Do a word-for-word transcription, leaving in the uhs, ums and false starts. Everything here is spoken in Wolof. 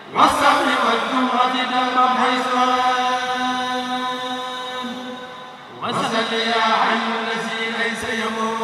والصبر والجمعة دوما حيث وصل يا حي الذي ليس يموت